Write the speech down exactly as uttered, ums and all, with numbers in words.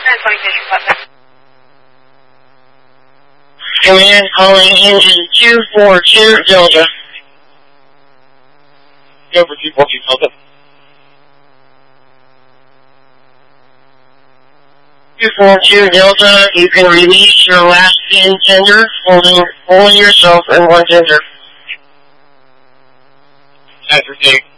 Command calling engine two four two Delta. Go for two four two Delta. two four two Delta, you can release your last pin tender, holding only yourself and one tender. That's okay.